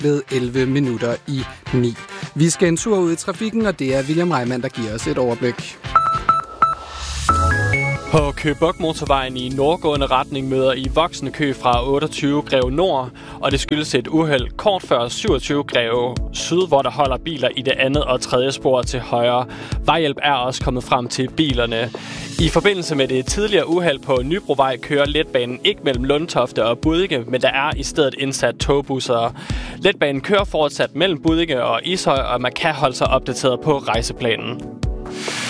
blevet 11 minutter i 9. Vi skal en tur ud i trafikken, og det er William Reimann, der giver os et overblik. På Køge Bugt Motorvejen i nordgående retning møder I voksende kø fra 28 Greve Nord, og det skyldes et uheld kort før 27 Greve Syd, hvor der holder biler i det andet og tredje spor til højre. Vejhjælp er også kommet frem til bilerne. I forbindelse med det tidligere uheld på Nybrovej kører letbanen ikke mellem Lundtofte og Buddinge, men der er i stedet indsat togbusser. Letbanen kører fortsat mellem Buddinge og Ishøj, og man kan holde sig opdateret på rejseplanen.